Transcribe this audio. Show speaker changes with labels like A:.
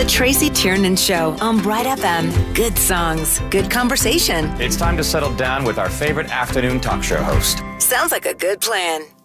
A: The Tracy Tiernan Show on Bright FM. Good songs, good conversation.
B: It's time to settle down with our favorite afternoon talk show host.
A: Sounds like a good plan.